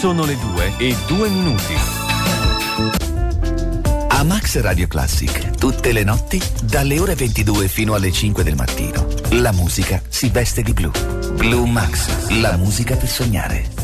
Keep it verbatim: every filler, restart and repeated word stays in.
Sono le due e due minuti. A Max Radio Classic, tutte le notti, dalle ore ventidue fino alle cinque del mattino, la musica si veste di blu. Blue Max, la musica per sognare.